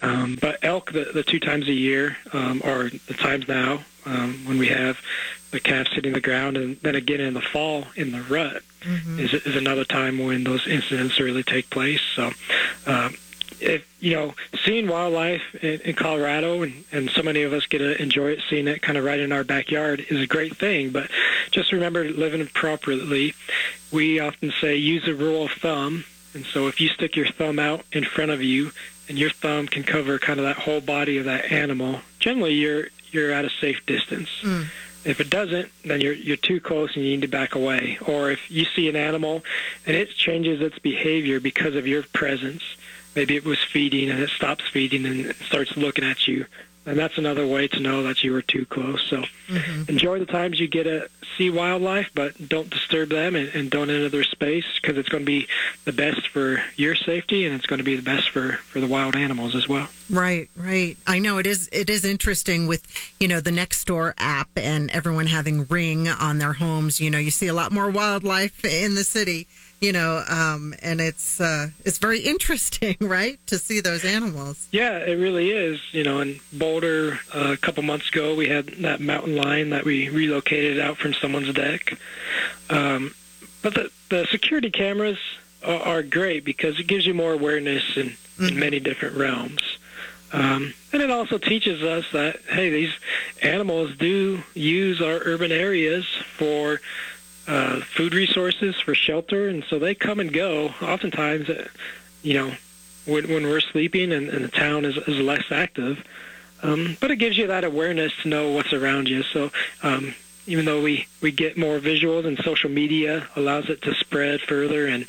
But elk, the 2 times a year, or the times now when we have the calves hitting the ground, and then again in the fall in the rut, is another time when those incidents really take place. So, if seeing wildlife in Colorado, and so many of us get to enjoy it, seeing it kind of right in our backyard, is a great thing. But just remember, living appropriately, we often say use a rule of thumb. And so if you stick your thumb out in front of you, and your thumb can cover kind of that whole body of that animal, generally you're at a safe distance. If it doesn't, then you're too close and you need to back away. Or if you see an animal and it changes its behavior because of your presence, maybe it was feeding and it stops feeding and it starts looking at you, and that's another way to know that you were too close. So enjoy the times you get to see wildlife, but don't disturb them and don't enter their space, because it's going to be the best for your safety, and it's going to be the best for the wild animals as well. Right. I know it is interesting with, the Nextdoor app and everyone having Ring on their homes. You see a lot more wildlife in the city, and it's very interesting, right, to see those animals. Yeah, it really is. In Boulder, a couple months ago, we had that mountain lion that we relocated out from someone's deck. But the security cameras are great because it gives you more awareness in many different realms. And it also teaches us that, hey, these animals do use our urban areas for food resources, for shelter, and so they come and go. Oftentimes, when we're sleeping and the town is less active, but it gives you that awareness to know what's around you. So even though we get more visuals, and social media allows it to spread further, and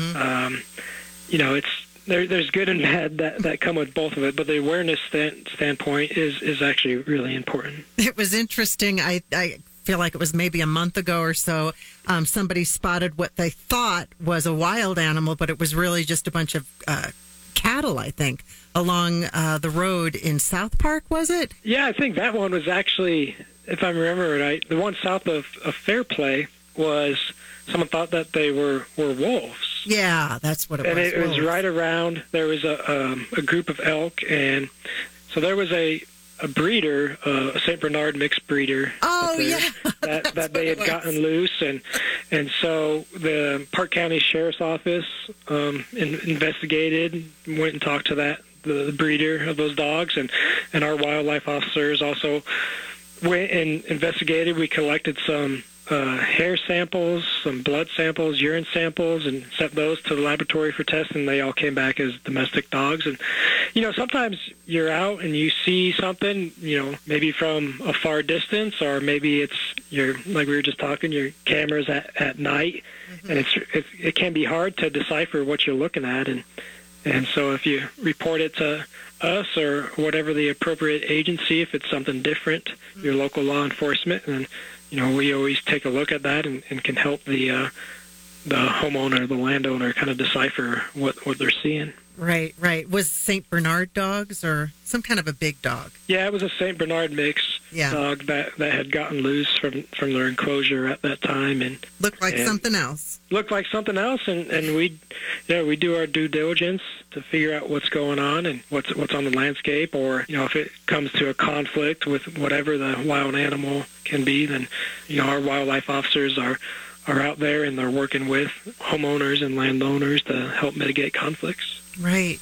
there's good and bad that come with both of it, but the awareness standpoint is actually really important. It was interesting. I feel like it was maybe a month ago or so, somebody spotted what they thought was a wild animal, but it was really just a bunch of cattle, I think, along the road in South Park, was it? Yeah, I think that one was actually, if I remember right, the one south of Fairplay was, someone thought that they were wolves. Yeah, that's what it was. And it was right around, there was a group of elk, and so there was a breeder, a St. Bernard mixed breeder. Oh, yeah. that they had gotten loose, and so the Park County Sheriff's Office investigated, went and talked to the breeder of those dogs, and our wildlife officers also went and investigated. We collected some hair samples, some blood samples, urine samples, and sent those to the laboratory for testing. They all came back as domestic dogs. And, sometimes you're out and you see something, maybe from a far distance, or maybe it's like we were just talking, your cameras at night, and it can be hard to decipher what you're looking at. And so if you report it to us or whatever the appropriate agency, if it's something different, your local law enforcement, and we always take a look at that and can help the homeowner, the landowner, kind of decipher what they're seeing. Right. Was St. Bernard dogs or some kind of a big dog? Yeah, it was a St. Bernard mix dog that had gotten loose from their enclosure at that time, and looked like something else. And we do our due diligence to figure out what's going on and what's on the landscape, or if it comes to a conflict with whatever the wild animal can be, then our wildlife officers are out there and they're working with homeowners and landowners to help mitigate conflicts. Right.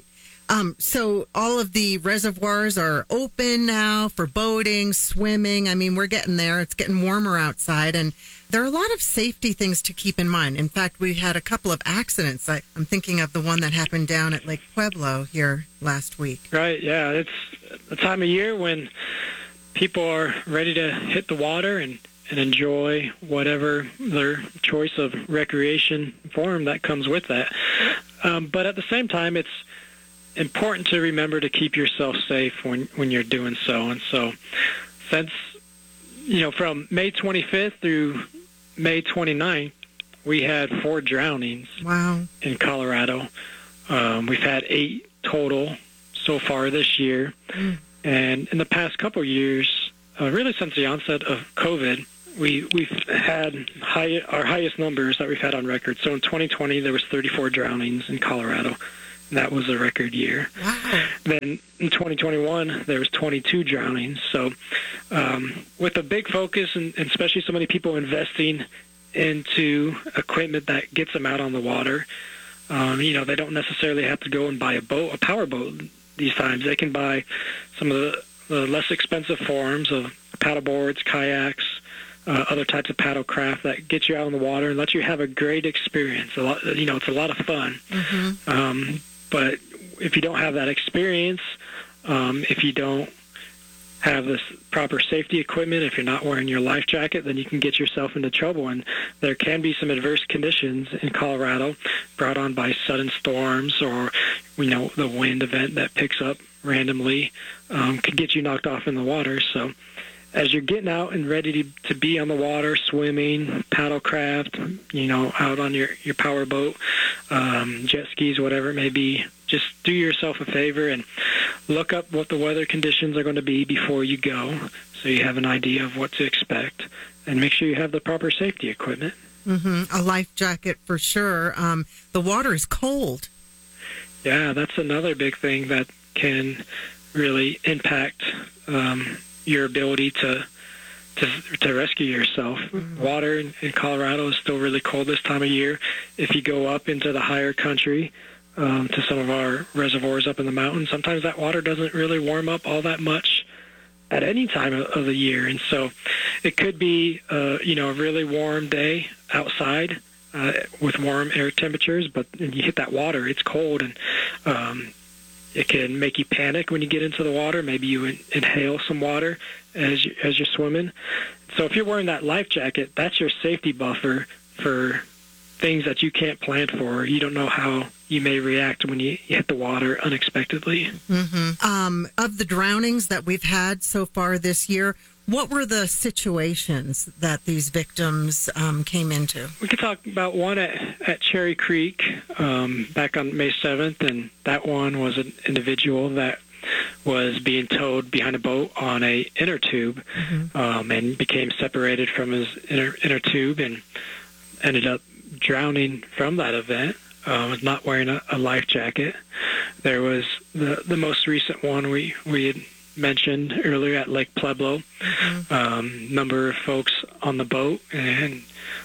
So all of the reservoirs are open now for boating, swimming. I mean, we're getting there. It's getting warmer outside, and there are a lot of safety things to keep in mind. In fact, we had a couple of accidents. I'm thinking of the one that happened down at Lake Pueblo here last week. Right, yeah. It's the time of year when people are ready to hit the water and enjoy whatever their choice of recreation form that comes with that. But at the same time, it's important to remember to keep yourself safe when you're doing so. And so since, from May 25th through May 29th, we had 4 drownings in Colorado. We've had 8 total so far this year. And in the past couple of years, really since the onset of COVID, we've had our highest numbers that we've had on record. So in 2020, there was 34 drownings in Colorado. That was a record year. Wow. Then in 2021, there was 22 drownings. So with a big focus, and especially so many people investing into equipment that gets them out on the water, they don't necessarily have to go and buy a power boat these times. They can buy some of the less expensive forms of paddle boards, kayaks, other types of paddle craft that get you out on the water and let you have a great experience. It's a lot of fun. Mm-hmm. But if you don't have that experience, if you don't have this proper safety equipment, if you're not wearing your life jacket, then you can get yourself into trouble. And there can be some adverse conditions in Colorado brought on by sudden storms or, the wind event that picks up randomly could get you knocked off in the water. So as you're getting out and ready to be on the water, swimming, paddlecraft, out on your power boat, jet skis, whatever it may be, just do yourself a favor and look up what the weather conditions are going to be before you go so you have an idea of what to expect, and make sure you have the proper safety equipment. Mm-hmm. A life jacket for sure. The water is cold. Yeah, that's another big thing that can really impact your ability to rescue yourself. Mm-hmm. Water in Colorado is still really cold this time of year. If you go up into the higher country, to some of our reservoirs up in the mountains, sometimes that water doesn't really warm up all that much at any time of the year. And so it could be, a really warm day outside with warm air temperatures, but when you hit that water, it's cold, and it can make you panic when you get into the water. Maybe you inhale some water as you're swimming. So if you're wearing that life jacket, that's your safety buffer for things that you can't plan for. You don't know how you may react when you hit the water unexpectedly. Mm-hmm. Of the drownings that we've had so far this year, what were the situations that these victims came into? We could talk about one at Cherry Creek back on May 7th, and that one was an individual that was being towed behind a boat on a inner tube, mm-hmm. And became separated from his inner tube and ended up drowning from that event. Was not wearing a life jacket. There was the most recent one we had mentioned earlier at Lake Pueblo. Mm-hmm. Number of folks on the boat, and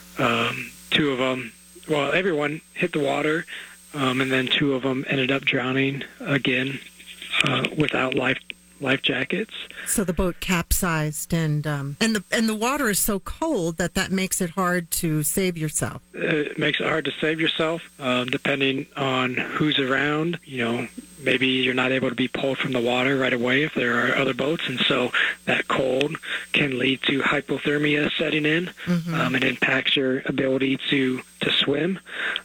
two of them, everyone hit the water, and then two of them ended up drowning again without life jackets. So the boat capsized, and the water is so cold that makes it hard to save yourself. It makes it hard to save yourself, depending on who's around. Maybe you're not able to be pulled from the water right away if there are other boats, and so that cold can lead to hypothermia setting in. Mm-hmm. It impacts your ability to swim,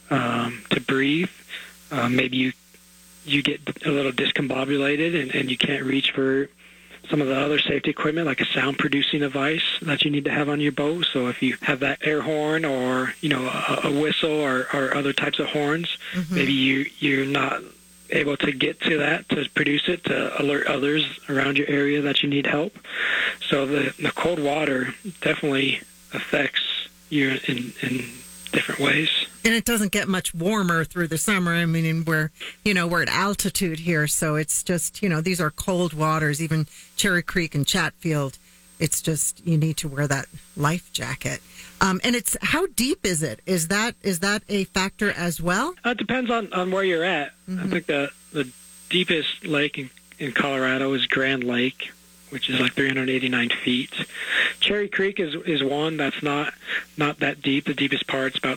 to breathe. Maybe you get a little discombobulated and you can't reach for some of the other safety equipment, like a sound-producing device that you need to have on your boat. So if you have that air horn or, a whistle or other types of horns, mm-hmm. maybe you're not able to get to that, to produce it, to alert others around your area that you need help. So the cold water definitely affects you in different ways. And it doesn't get much warmer through the summer. I mean, we're at altitude here, so it's just, these are cold waters, even Cherry Creek and Chatfield. It's just, you need to wear that life jacket. And it's, how deep is it? Is that a factor as well? It depends on where you're at. Mm-hmm. I think the deepest lake in Colorado is Grand Lake, which is like 389 feet. Cherry Creek is one that's not that deep. The deepest part's about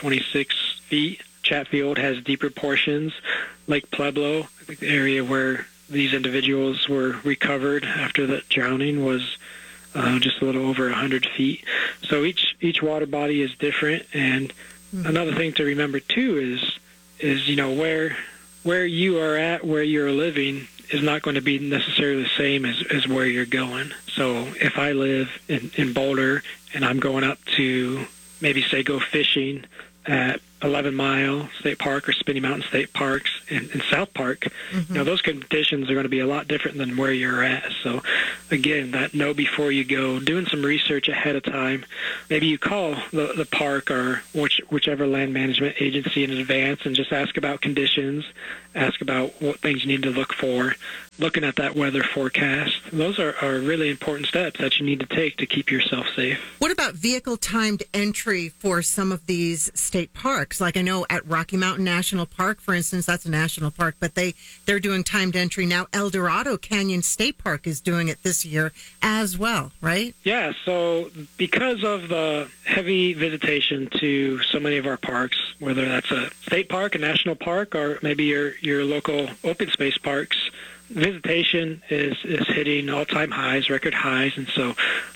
26 feet. Chatfield has deeper portions. Lake Pueblo, I think the area where these individuals were recovered after the drowning, was just a little over 100 feet. So each water body is different. And another thing to remember too is where you are at, where you're living, is not going to be necessarily the same as where you're going. So if I live in Boulder and I'm going up to maybe, say, go fishing at 11 Mile State Park or Spinny Mountain State Parks in South Park, those conditions are going to be a lot different than where you're at. So, again, that know before you go, doing some research ahead of time. Maybe you call the park or whichever land management agency in advance and just ask about conditions, ask about what things you need to look for, looking at that weather forecast. Those are really important steps that you need to take to keep yourself safe. What about vehicle timed entry for some of these state parks? Like I know at Rocky Mountain National Park, for instance, that's a national park, but they're doing timed entry now. El Dorado Canyon State Park is doing it this year as well, right? Yeah, so because of the heavy visitation to so many of our parks, whether that's a state park, a national park, or maybe your local open space parks, visitation is hitting all-time highs, record highs, and so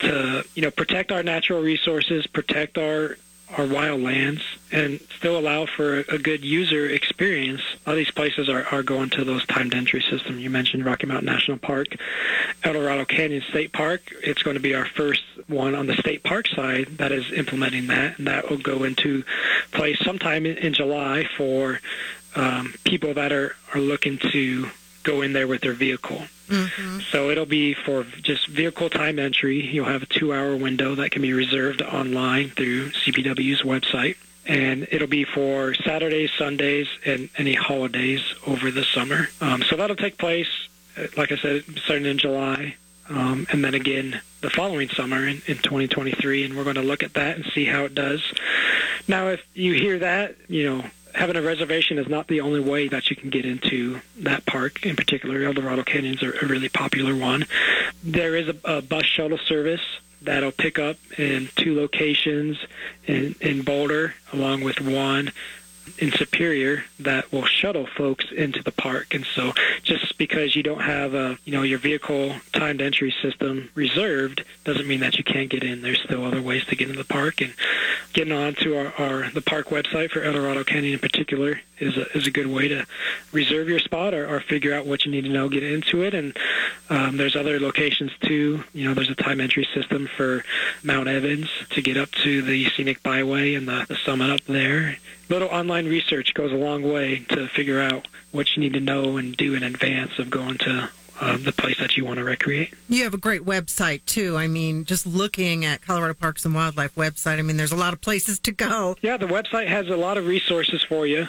to protect our natural resources, protect our wild lands, and still allow for a good user experience, all these places are going to those timed entry systems. You mentioned Rocky Mountain National Park, El Dorado Canyon State Park. It's going to be our first one on the state park side that is implementing that, and that will go into place sometime in July for people that are looking to go in there with their vehicle. So it'll be for just vehicle time entry. You'll have a 2-hour window that can be reserved online through CPW's website. And it'll be for Saturdays, Sundays, and any holidays over the summer. So that'll take place, like I said, starting in July. And then again the following summer in 2023. And we're going to look at that and see how it does. Now, if you hear that, having a reservation is not the only way that you can get into that park. In particular, El Dorado Canyon's a really popular one. There is a bus shuttle service that'll pick up in 2 locations in Boulder, along with one in Superior that will shuttle folks into the park. And so just because you don't have your vehicle timed entry system reserved doesn't mean that you can't get in. There's still other ways to get into the park, and getting onto the park website for El Dorado Canyon in particular is a good way to reserve your spot or figure out what you need to know, get into it. And there's other locations too. There's a time entry system for Mount Evans to get up to the scenic byway and the summit up there. Little online research goes a long way to figure out what you need to know and do in advance of going to the place that you want to recreate. You have a great website, too. I mean, just looking at Colorado Parks and Wildlife website, I mean, there's a lot of places to go. Yeah, the website has a lot of resources for you.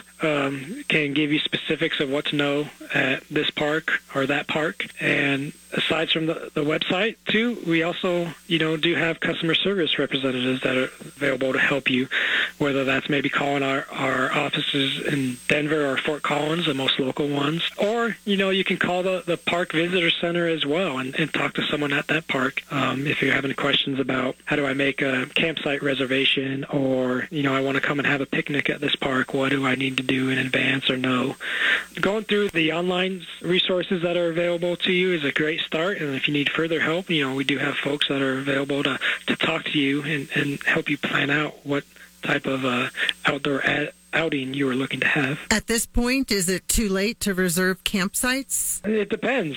Can give you specifics of what to know at this park or that park. And aside from the website, too, we also, do have customer service representatives that are available to help you, whether that's maybe calling our offices in Denver or Fort Collins, the most local ones, or, you can call the park visitor center as well and talk to someone at that park. If you're having questions about how do I make a campsite reservation, or, I want to come and have a picnic at this park, what do I need to do in advance or no? Going through the online resources that are available to you is a great start, and if you need further help, we do have folks that are available to talk to you and help you plan out what type of outdoor outing you are looking to have. At this point, is it too late to reserve campsites? It depends.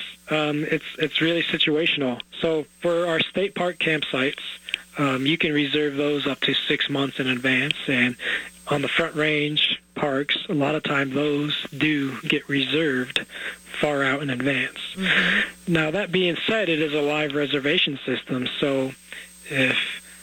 It's really situational. So for our state park campsites, you can reserve those up to 6 months in advance, and on the Front Range parks, a lot of times those do get reserved far out in advance. Now, that being said, it is a live reservation system, so if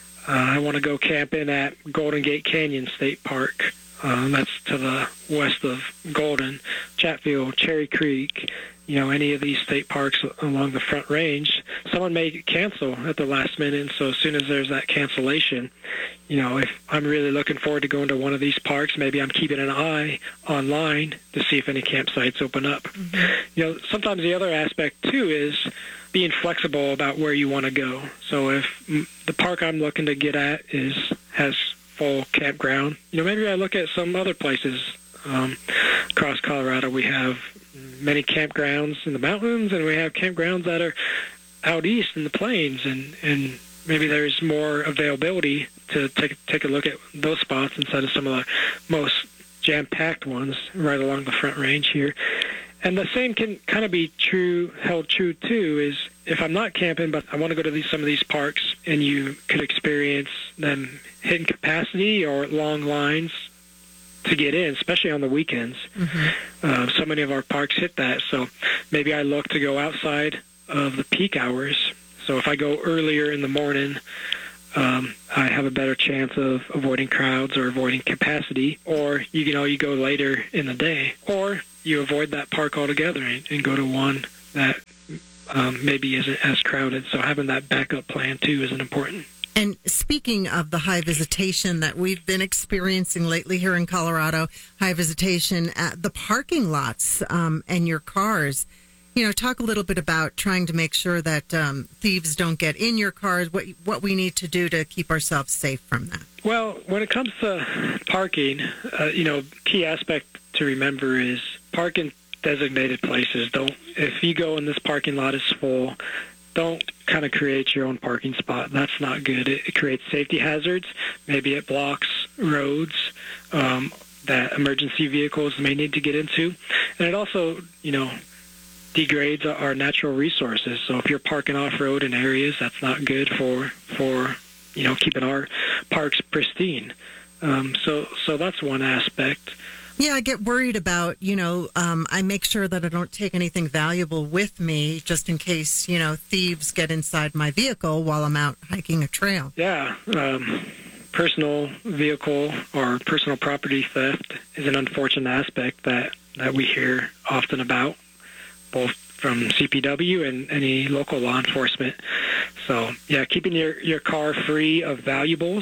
I want to go camping at Golden Gate Canyon State Park, that's to the west of Golden, Chatfield, Cherry Creek, any of these state parks along the Front Range, someone may cancel at the last minute. And so as soon as there's that cancellation, if I'm really looking forward to going to one of these parks, maybe I'm keeping an eye online to see if any campsites open up. Sometimes the other aspect, too, is being flexible about where you want to go. So if the park I'm looking to get at has full campground, maybe I look at some other places. Across Colorado, we have many campgrounds in the mountains, and we have campgrounds that are out east in the plains, and maybe there's more availability to take a look at those spots instead of some of the most jam-packed ones right along the Front Range here. And the same can kind of be held true too, is if I'm not camping, but I want to go to some of these parks, and you could experience them hitting capacity or long lines to get in, especially on the weekends. So many of our parks hit that. So maybe I look to go outside of the peak hours. So if I go earlier in the morning, I have a better chance of avoiding crowds or avoiding capacity. Or, you go later in the day. Or you avoid that park altogether and go to one that maybe isn't as crowded. So having that backup plan, too, is important. And speaking of the high visitation that we've been experiencing lately here in Colorado, high visitation at the parking lots and your cars, talk a little bit about trying to make sure that thieves don't get in your cars, what we need to do to keep ourselves safe from that. Well, when it comes to parking, key aspect to remember is park in designated places. If you go and this parking lot is full, don't kind of create your own parking spot. That's not good. It creates safety hazards. Maybe it blocks roads that emergency vehicles may need to get into. And it also, degrades our natural resources. So if you're parking off-road in areas, that's not good for keeping our parks pristine. So that's one aspect. Yeah, I get worried about, I make sure that I don't take anything valuable with me just in case, thieves get inside my vehicle while I'm out hiking a trail. Yeah, personal vehicle or personal property theft is an unfortunate aspect that we hear often about, both from CPW and any local law enforcement. So, yeah, keeping your car free of valuables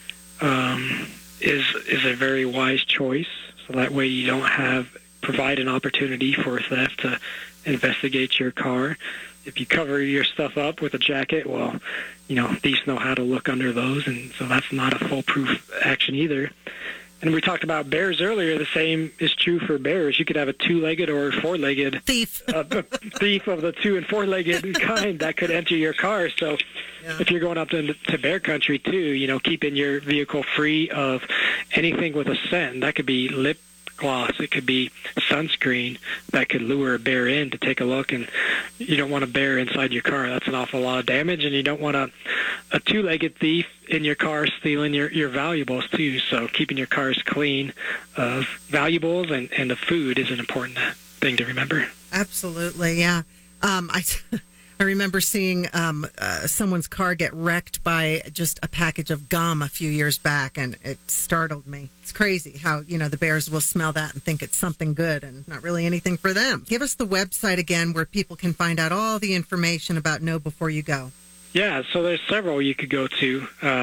is a very wise choice. So that way you don't provide an opportunity for theft to investigate your car. If you cover your stuff up with a jacket, well, thieves know how to look under those, and so that's not a foolproof action either. And we talked about bears earlier. The same is true for bears. You could have a two-legged or four-legged thief of the two- and four-legged kind that could enter your car. So if you're going up to bear country too, keeping your vehicle free of anything with a scent. That could be lip gloss. It could be sunscreen that could lure a bear in to take a look. And you don't want a bear inside your car. That's an awful lot of damage. And you don't want a two-legged thief in your car stealing your valuables too. So keeping your cars clean of valuables and of food is an important thing to remember. Absolutely, yeah. I remember seeing someone's car get wrecked by just a package of gum a few years back, and it startled me. It's crazy how, the bears will smell that and think it's something good and not really anything for them. Give us the website again where people can find out all the information about Know Before You Go. Yeah, so there's several you could go to.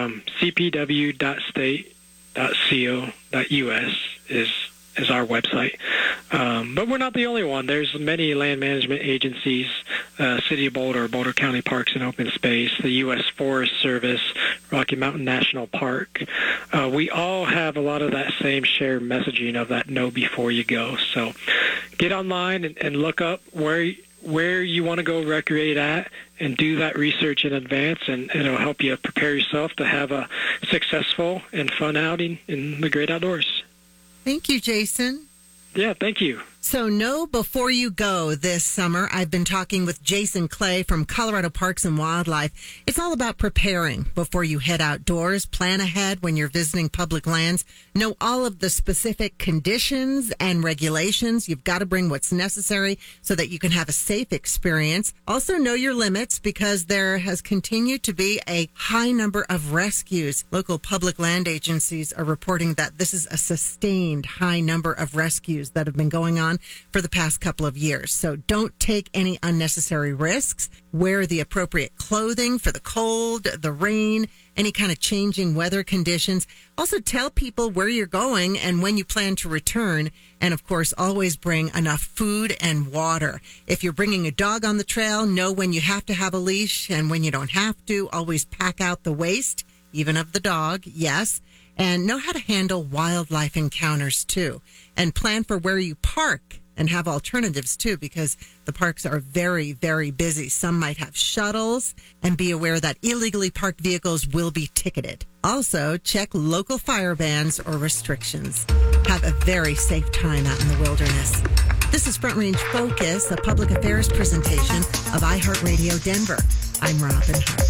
cpw.state.co.us is our website. But we're not the only one. There's many land management agencies, City of Boulder, Boulder County Parks and Open Space, the U.S. Forest Service, Rocky Mountain National Park. We all have a lot of that same shared messaging of that know before you go. So get online and look up where you want to go recreate at and do that research in advance, and it'll help you prepare yourself to have a successful and fun outing in the great outdoors. Thank you, Jason. Yeah, thank you. So Know Before You Go this summer. I've been talking with Jason Clay from Colorado Parks and Wildlife. It's all about preparing before you head outdoors. Plan ahead when you're visiting public lands. Know all of the specific conditions and regulations. You've got to bring what's necessary so that you can have a safe experience. Also know your limits because there has continued to be a high number of rescues. Local public land agencies are reporting that this is a sustained high number of rescues that have been going on for the past couple of years. So don't take any unnecessary risks. Wear the appropriate clothing for the cold, the rain, any kind of changing weather conditions. Also tell people where you're going and when you plan to return. And of course, always bring enough food and water. If you're bringing a dog on the trail, know when you have to have a leash and when you don't have to. Always pack out the waste, even of the dog, yes. And know how to handle wildlife encounters too. And plan for where you park and have alternatives too, because the parks are very, very busy. Some might have shuttles, and be aware that illegally parked vehicles will be ticketed. Also, check local fire bans or restrictions. Have a very safe time out in the wilderness. This is Front Range Focus, a public affairs presentation of iHeartRadio Denver. I'm Robin Hart.